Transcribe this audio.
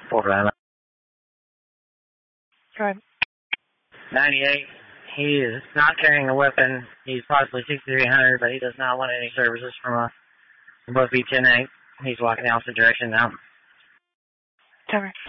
Fort Island. Go ahead. 98. He is not carrying a weapon. He's possibly 6300, but he does not want any services from us. Both B10-8. He's walking the opposite direction now. Cover.